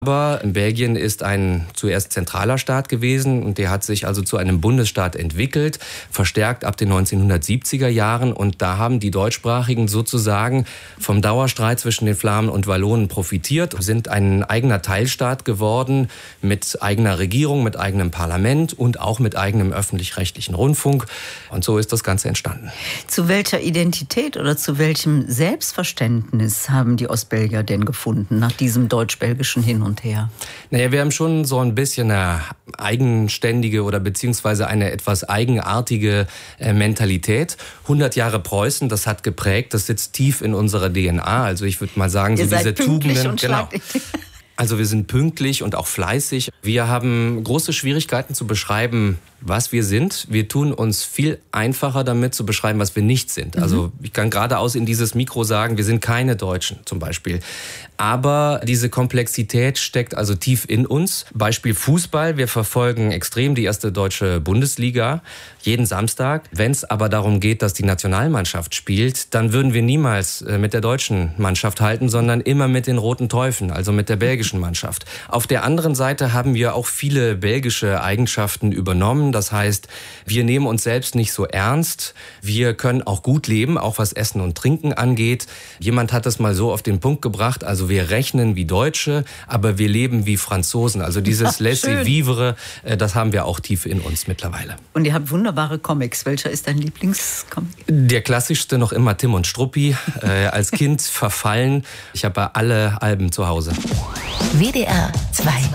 Aber Belgien ist ein zuerst zentraler Staat gewesen und der hat sich also zu einem Bundesstaat entwickelt, verstärkt ab den 1970er Jahren. Und da haben die Deutschsprachigen sozusagen vom Dauerstreit zwischen den Flamen und Wallonen profitiert, sind ein eigener Teilstaat geworden mit eigener Regierung, mit eigenem Parlament und auch mit eigenem öffentlich-rechtlichen Rundfunk. Und so ist das Ganze entstanden. Zu welcher Identität oder zu welchem Selbstverständnis haben die Ostbelgier denn gefunden nach diesem deutsch-belgischen Hin und Her? Naja, wir haben schon so ein bisschen eine eigenständige oder beziehungsweise eine etwas eigenartige Mentalität. 100 Jahre Preußen, das hat geprägt, das sitzt tief in unserer DNA. Also ich würde mal sagen, so diese Tugenden. Genau. Also wir sind pünktlich und auch fleißig. Wir haben große Schwierigkeiten zu beschreiben, was wir sind. Wir tun uns viel einfacher damit zu beschreiben, was wir nicht sind. Also ich kann geradeaus in dieses Mikro sagen, wir sind keine Deutschen zum Beispiel. Aber diese Komplexität steckt also tief in uns. Beispiel Fußball. Wir verfolgen extrem die erste deutsche Bundesliga jeden Samstag. Wenn es aber darum geht, dass die Nationalmannschaft spielt, dann würden wir niemals mit der deutschen Mannschaft halten, sondern immer mit den Roten Teufeln, also mit der belgischen Mannschaft. Auf der anderen Seite haben wir auch viele belgische Eigenschaften übernommen. Das heißt, wir nehmen uns selbst nicht so ernst. Wir können auch gut leben, auch was Essen und Trinken angeht. Jemand hat es mal so auf den Punkt gebracht, also wir rechnen wie Deutsche, aber wir leben wie Franzosen. Also dieses Laissez-vivre, das haben wir auch tief in uns mittlerweile. Und ihr habt wunderbare Comics. Welcher ist dein Lieblingscomic? Der klassischste noch immer Tim und Struppi. Als Kind verfallen. Ich habe alle Alben zu Hause. WDR 2